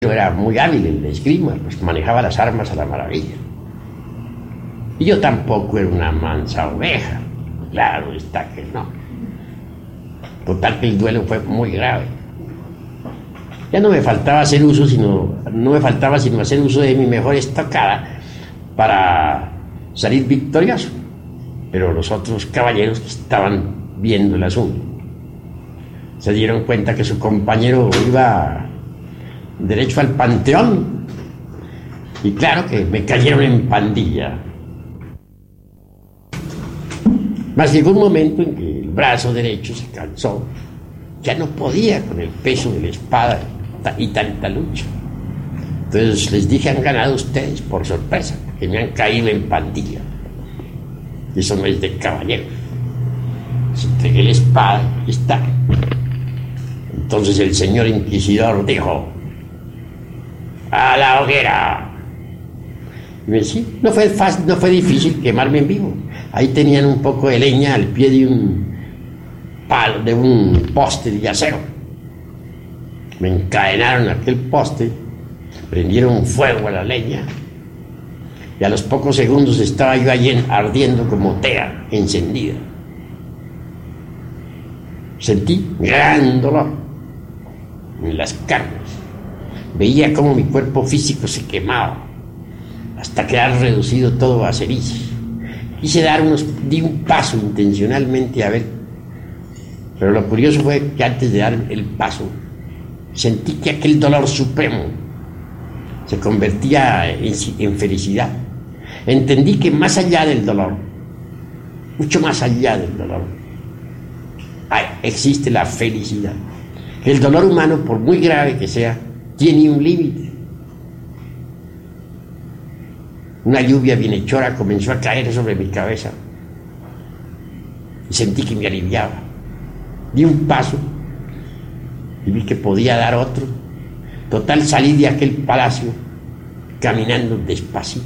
era muy hábil en la esgrima, pues manejaba las armas a la maravilla. Y yo tampoco era una mansa oveja, claro está que no. Total que el duelo fue muy grave. Ya no me faltaba hacer uso, sino hacer uso de mi mejor estocada para salir victorioso. Pero los otros caballeros que estaban viendo el asunto se dieron cuenta que su compañero iba derecho al panteón, y claro que me cayeron en pandilla. Mas llegó un momento en que el brazo derecho se cansó, ya no podía con el peso de la espada y tanta lucha. Entonces les dije: han ganado ustedes por sorpresa, que me han caído en pandilla. Eso no es de caballero. Les entregué la espada y está. Entonces el señor inquisidor dijo: ¡a la hoguera! Y me decía, no fue difícil quemarme en vivo. Ahí tenían un poco de leña al pie de un palo, de un poste de acero. Me encadenaron a aquel poste, prendieron fuego a la leña, y a los pocos segundos estaba yo allí ardiendo como tea encendida. Sentí gran dolor en las carnes. Veía cómo mi cuerpo físico se quemaba hasta quedar reducido todo a cenizas. Di un paso intencionalmente a ver, pero lo curioso fue que antes de dar el paso sentí que aquel dolor supremo se convertía en felicidad. Entendí que más allá del dolor, mucho más allá del dolor, existe la felicidad. El dolor humano, por muy grave que sea, tiene un límite. Una lluvia bienhechora comenzó a caer sobre mi cabeza y sentí que me aliviaba. Di un paso y vi que podía dar otro. Total, salí de aquel palacio caminando despacito.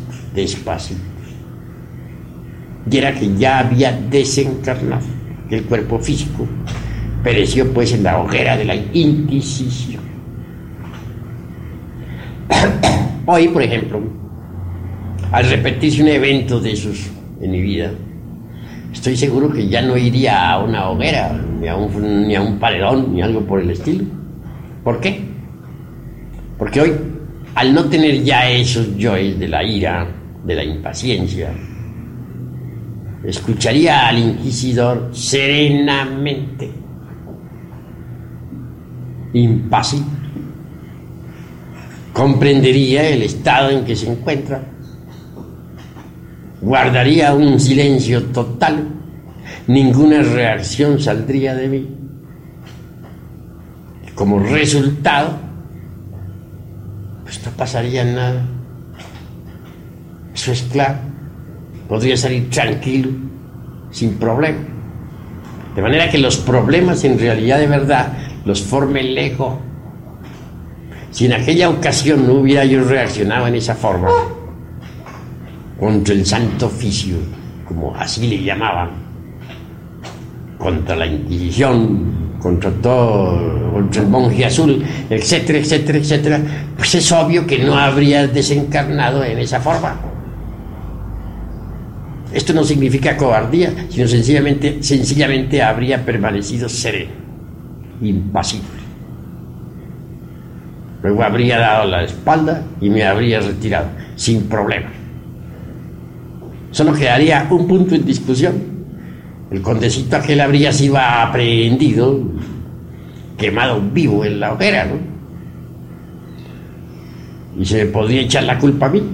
Y era que ya había desencarnado, que el cuerpo físico pereció pues en la hoguera de la Inquisición. Hoy, por ejemplo, al repetirse un evento de esos en mi vida, estoy seguro que ya no iría a una hoguera, ni a un paredón, ni algo por el estilo. ¿Por qué? Porque hoy, al no tener ya esos yoes de la ira, de la impaciencia, escucharía al inquisidor serenamente, impasible. Comprendería el estado en que se encuentra, guardaría un silencio total, ninguna reacción saldría de mí. Como resultado, pues no pasaría nada. Eso es claro. Podría salir tranquilo, sin problema. De manera que los problemas en realidad de verdad los forma el ego. Si en aquella ocasión no hubiera yo reaccionado en esa forma contra el Santo Oficio, como así le llamaban, contra la Inquisición, contra el monje azul, etcétera, etcétera, etcétera, pues es obvio que no habría desencarnado en esa forma. Esto no significa cobardía, sino sencillamente habría permanecido sereno, impasible. Luego habría dado la espalda y me habría retirado, sin problema. Solo quedaría un punto en discusión. El condecito aquel habría sido aprehendido, quemado vivo en la hoguera, ¿no? Y se me podría echar la culpa a mí.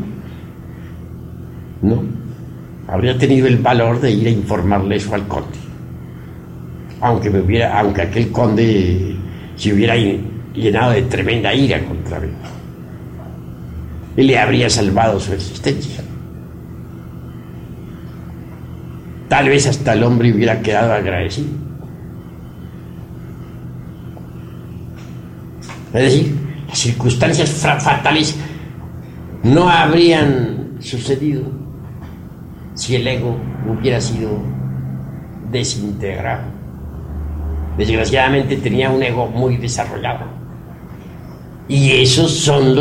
No. Habría tenido el valor de ir a informarle eso al conde. Aunque aquel conde se hubiera llenado de tremenda ira contra mí. Y le habría salvado su existencia. Tal vez hasta el hombre hubiera quedado agradecido. Es decir, las circunstancias fatales no habrían sucedido si el ego hubiera sido desintegrado. Desgraciadamente tenía un ego muy desarrollado Y esos son los